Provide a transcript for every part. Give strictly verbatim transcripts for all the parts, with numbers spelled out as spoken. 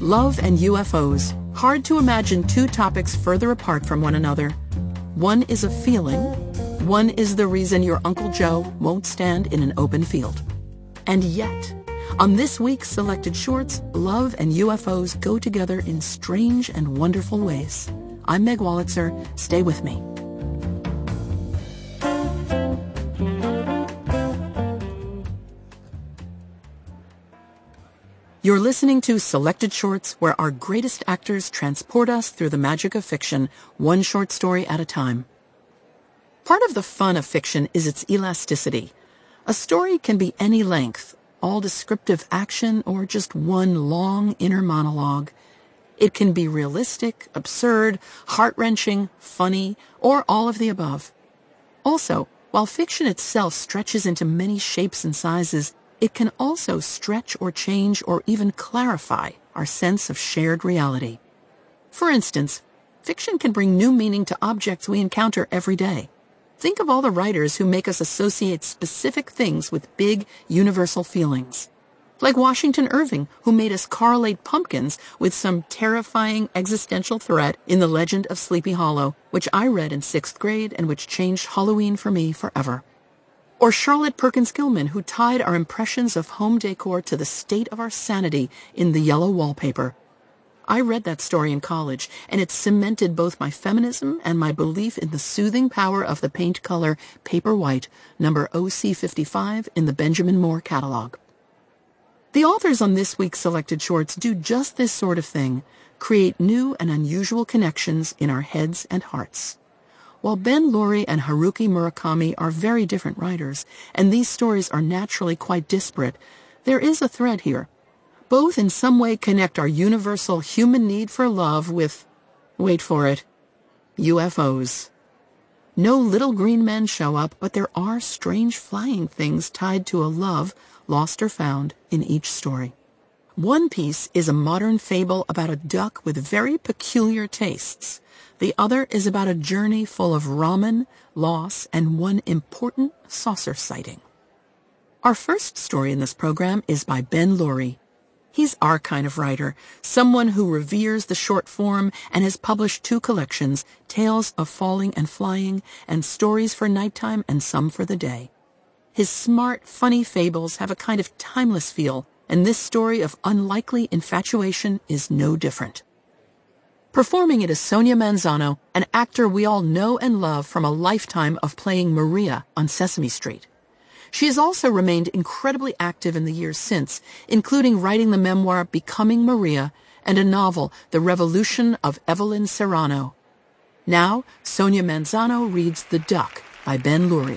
Love and U F Os. Hard to imagine two topics further apart from one another. One is a feeling. One is the reason your Uncle Joe won't stand in an open field. And yet, on this week's Selected Shorts, love and U F Os go together in strange and wonderful ways. I'm Meg Wolitzer. Stay with me. You're listening to Selected Shorts, where our greatest actors transport us through the magic of fiction, one short story at a time. Part of the fun of fiction is its elasticity. A story can be any length, all descriptive action, or just one long inner monologue. It can be realistic, absurd, heart-wrenching, funny, or all of the above. Also, while fiction itself stretches into many shapes and sizes, it can also stretch or change or even clarify our sense of shared reality. For instance, fiction can bring new meaning to objects we encounter every day. Think of all the writers who make us associate specific things with big, universal feelings. Like Washington Irving, who made us correlate pumpkins with some terrifying existential threat in The Legend of Sleepy Hollow, which I read in sixth grade and which changed Halloween for me forever. Or Charlotte Perkins Gilman, who tied our impressions of home decor to the state of our sanity in The Yellow Wallpaper. I read that story in college, and it cemented both my feminism and my belief in the soothing power of the paint color Paper White, number O C fifty-five in the Benjamin Moore catalog. The authors on this week's Selected Shorts do just this sort of thing, create new and unusual connections in our heads and hearts. While Ben Laurie and Haruki Murakami are very different writers, and these stories are naturally quite disparate, there is a thread here. Both in some way connect our universal human need for love with, wait for it, U F Os. No little green men show up, but there are strange flying things tied to a love, lost or found, in each story. One piece is a modern fable about a duck with very peculiar tastes. The other is about a journey full of ramen, loss, and one important saucer sighting. Our first story in this program is by Ben Laurie. He's our kind of writer, someone who reveres the short form and has published two collections, Tales of Falling and Flying and Stories for Nighttime and Some for the Day. His smart, funny fables have a kind of timeless feel, and this story of unlikely infatuation is no different. Performing it is Sonia Manzano, an actor we all know and love from a lifetime of playing Maria on Sesame Street. She has also remained incredibly active in the years since, including writing the memoir Becoming Maria and a novel, The Revolution of Evelyn Serrano. Now, Sonia Manzano reads The Duck by Ben Laurie.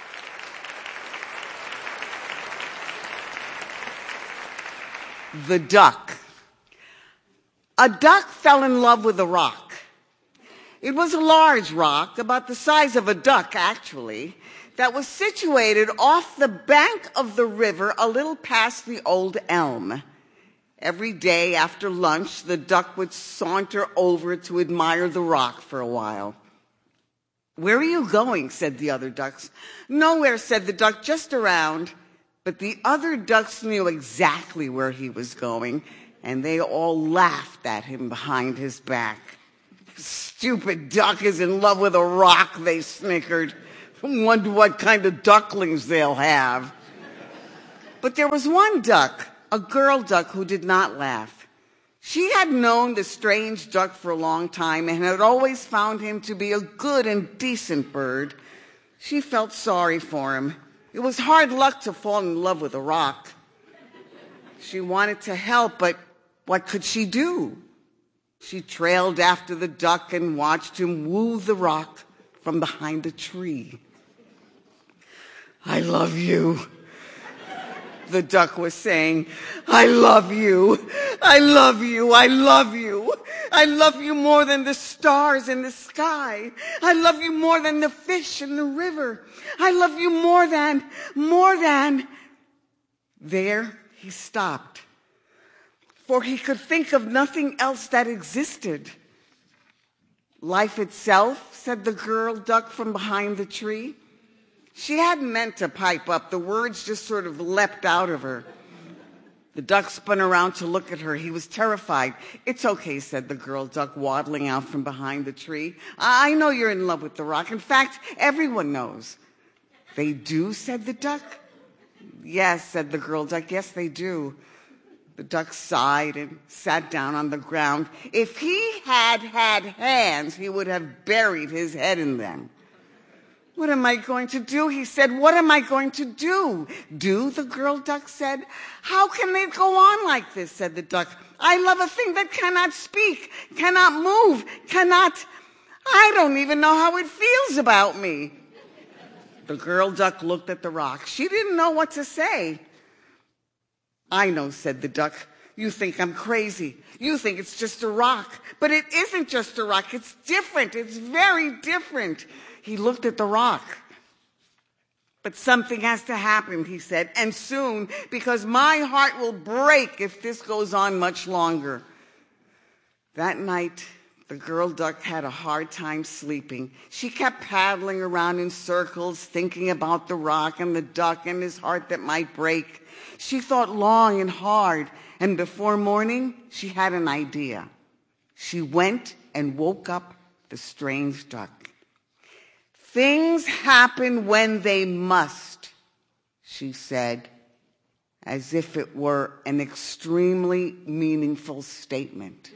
The Duck. A duck fell in love with a rock. It was a large rock, about the size of a duck, actually, that was situated off the bank of the river a little past the old elm. Every day after lunch, the duck would saunter over to admire the rock for a while. "Where are you going?" said the other ducks. "Nowhere," said the duck, "just around." But the other ducks knew exactly where he was going, and they all laughed at him behind his back. "Stupid duck is in love with a rock," they snickered. "Wonder what kind of ducklings they'll have." But there was one duck, a girl duck, who did not laugh. She had known the strange duck for a long time and had always found him to be a good and decent bird. She felt sorry for him. It was hard luck to fall in love with a rock. She wanted to help, but what could she do? She trailed after the duck and watched him woo the rock from behind a tree. "I love you," the duck was saying. "I love you. I love you. I love you. I love you more than the stars in the sky. I love you more than the fish in the river. I love you more than, more than." There he stopped, for he could think of nothing else that existed. "Life itself," said the girl duck from behind the tree. She hadn't meant to pipe up. The words just sort of leapt out of her. The duck spun around to look at her. He was terrified. "It's okay," said the girl duck, waddling out from behind the tree. "I know you're in love with the rock. In fact, everyone knows." "They do?" said the duck. "Yes," said the girl duck. "Yes, they do." The duck sighed and sat down on the ground. If he had had hands, he would have buried his head in them. "What am I going to do?" he said. "What am I going to do?" "Do?" the girl duck said. "How can it go on like this?" said the duck. "I love a thing that cannot speak, cannot move, cannot... I don't even know how it feels about me." The girl duck looked at the rock. She didn't know what to say. "I know," said the duck. "You think I'm crazy. You think it's just a rock. But it isn't just a rock. It's different. It's very different." He looked at the rock. "But something has to happen," he said, "and soon, because my heart will break if this goes on much longer." That night, the girl duck had a hard time sleeping. She kept paddling around in circles, thinking about the rock and the duck and his heart that might break. She thought long and hard, and before morning, she had an idea. She went and woke up the strange duck. "Things happen when they must," she said, as if it were an extremely meaningful statement.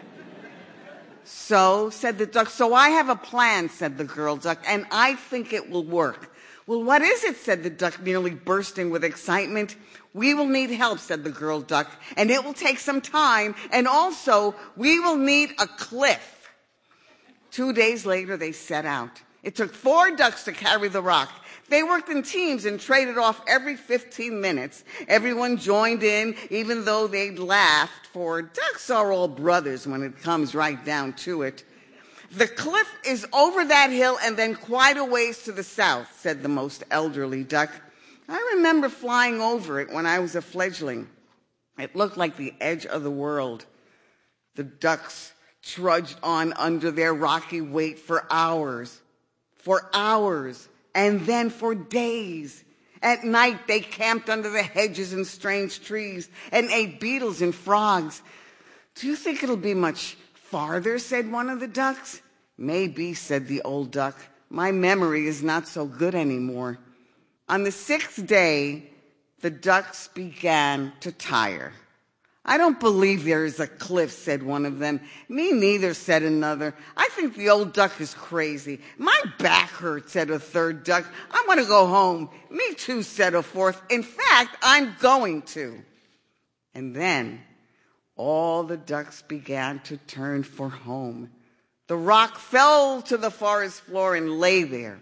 "So," said the duck, "so I have a plan," said the girl duck, "and I think it will work." "Well, what is it?" said the duck, nearly bursting with excitement. "We will need help," said the girl duck, "and it will take some time, and also we will need a cliff." Two days later, they set out. It took four ducks to carry the rock. They worked in teams and traded off every fifteen minutes. Everyone joined in, even though they'd laughed, for ducks are all brothers when it comes right down to it. "The cliff is over that hill and then quite a ways to the south," said the most elderly duck. "I remember flying over it when I was a fledgling. It looked like the edge of the world." The ducks trudged on under their rocky weight for hours. For hours, and then for days. At night, they camped under the hedges and strange trees and ate beetles and frogs. "Do you think it'll be much farther?" said one of the ducks. "Maybe," said the old duck. "My memory is not so good anymore." On the sixth day, the ducks began to tire. "I don't believe there is a cliff," said one of them. "Me neither," said another. "I think the old duck is crazy." "My back hurts," said a third duck. "I want to go home." "Me too," said a fourth. "In fact, I'm going to." And then all the ducks began to turn for home. The rock fell to the forest floor and lay there.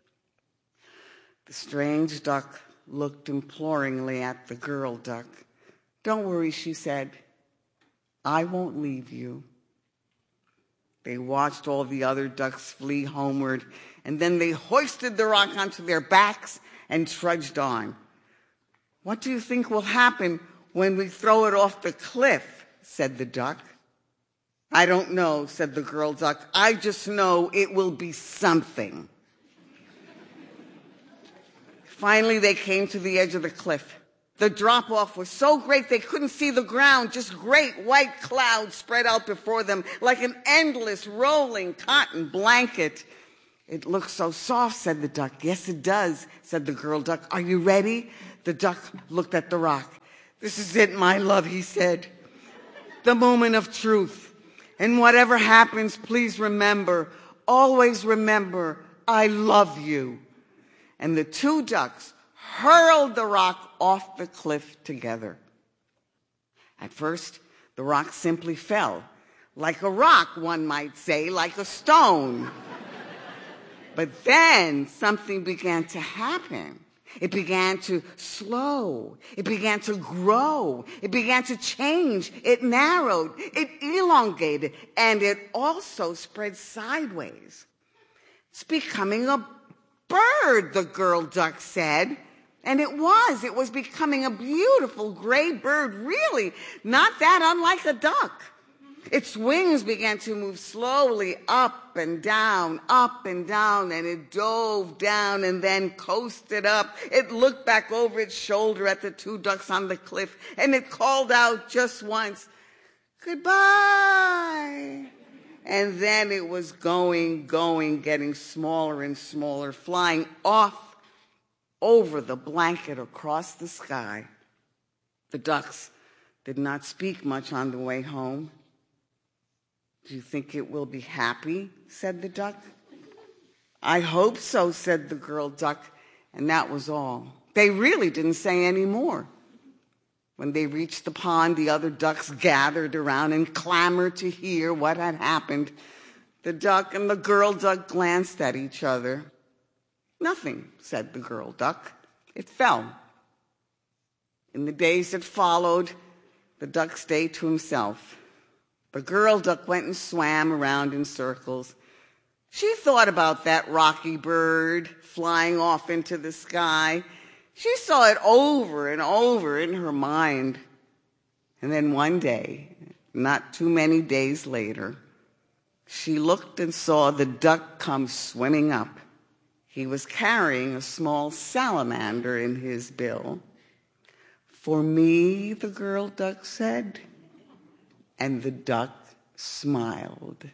The strange duck looked imploringly at the girl duck. "Don't worry," she said. "I won't leave you." They watched all the other ducks flee homeward, and then they hoisted the rock onto their backs and trudged on. "What do you think will happen when we throw it off the cliff?" said the duck. "I don't know," said the girl duck. "I just know it will be something." Finally, they came to the edge of the cliff. The drop-off was so great they couldn't see the ground, just great white clouds spread out before them like an endless rolling cotton blanket. "It looks so soft," said the duck. "Yes, it does," said the girl duck. "Are you ready?" The duck looked at the rock. "This is it, my love," he said. "The moment of truth. And whatever happens, please remember, always remember, I love you." And the two ducks hurled the rock off the cliff together. At first, the rock simply fell. Like a rock, one might say, like a stone. But then something began to happen. It began to slow. It began to grow. It began to change. It narrowed. It elongated. And it also spread sideways. "It's becoming a bird," the girl duck said. And it was. It was becoming a beautiful gray bird, really, not that unlike a duck. Its wings began to move slowly up and down, up and down, and it dove down and then coasted up. It looked back over its shoulder at the two ducks on the cliff, and it called out just once, "Goodbye." And then it was going, going, getting smaller and smaller, flying off over the blanket across the sky. The ducks did not speak much on the way home. "Do you think it will be happy?" said the duck. "I hope so," said the girl duck, and that was all. They really didn't say any more. When they reached the pond, the other ducks gathered around and clamored to hear what had happened. The duck and the girl duck glanced at each other. "Nothing," said the girl duck. "It fell." In the days that followed, the duck stayed to himself. The girl duck went and swam around in circles. She thought about that rocky bird flying off into the sky. She saw it over and over in her mind. And then one day, not too many days later, she looked and saw the duck come swimming up. He was carrying a small salamander in his bill. "For me," the girl duck said, and the duck smiled.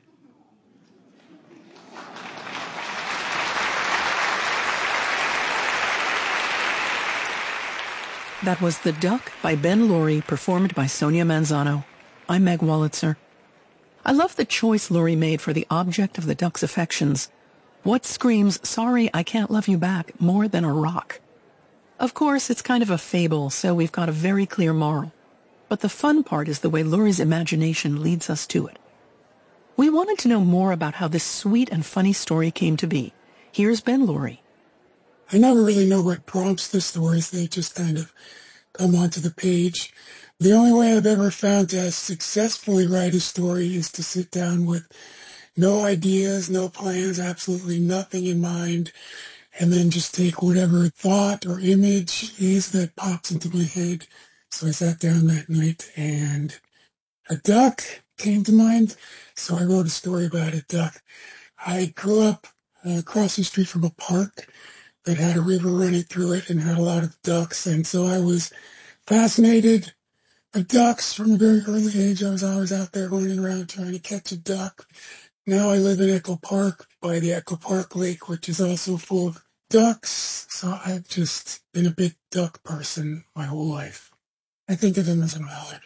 That was The Duck by Ben Laurie, performed by Sonia Manzano. I'm Meg Wolitzer. I love the choice Laurie made for the object of the duck's affections. What screams, "Sorry, I can't love you back," more than a rock? Of course, it's kind of a fable, so we've got a very clear moral. But the fun part is the way Laurie's imagination leads us to it. We wanted to know more about how this sweet and funny story came to be. Here's Ben Laurie. I never really know what prompts the stories. They just kind of come onto the page. The only way I've ever found to successfully write a story is to sit down with no ideas, no plans, absolutely nothing in mind, and then just take whatever thought or image is that pops into my head. So I sat down that night and a duck came to mind, so I wrote a story about a duck. I grew up uh, across the street from a park that had a river running through it and had a lot of ducks, and so I was fascinated by ducks from a very early age. I was always out there running around trying to catch a duck. Now I live in Echo Park by the Echo Park Lake, which is also full of ducks, so I've just been a big duck person my whole life. I think of them as a mallard.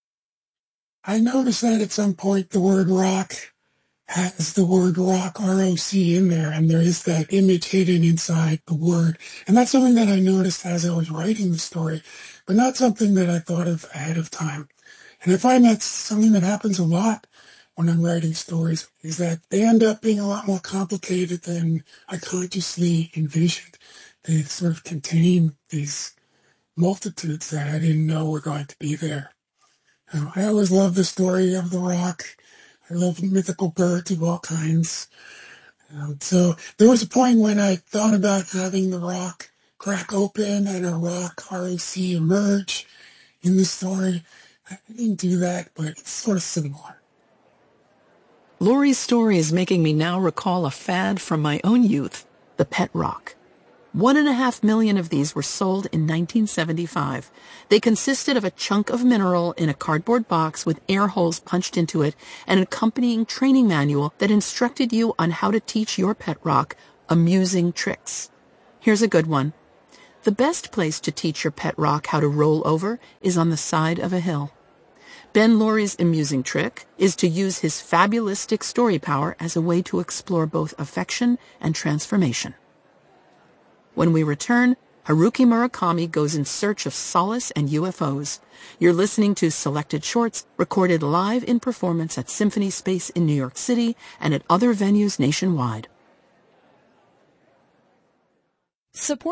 I noticed that at some point the word rock has the word rock, R O C, in there, and there is that image hidden inside the word. And that's something that I noticed as I was writing the story, but not something that I thought of ahead of time. And I find that's something that happens a lot when I'm writing stories, is that they end up being a lot more complicated than I consciously envisioned. They sort of contain these multitudes that I didn't know were going to be there. Um, I always love the story of the rock. I love mythical birds of all kinds. Um, so there was a point when I thought about having the rock crack open and a rock, R O C, emerge in the story. I didn't do that, but it's sort of similar. Laurie's story is making me now recall a fad from my own youth, the pet rock. One and a half million of these were sold in nineteen seventy-five. They consisted of a chunk of mineral in a cardboard box with air holes punched into it and an accompanying training manual that instructed you on how to teach your pet rock amusing tricks. Here's a good one. The best place to teach your pet rock how to roll over is on the side of a hill. Ben Laurie's amusing trick is to use his fabulistic story power as a way to explore both affection and transformation. When we return, Haruki Murakami goes in search of solace and U F Os. You're listening to Selected Shorts, recorded live in performance at Symphony Space in New York City and at other venues nationwide. Support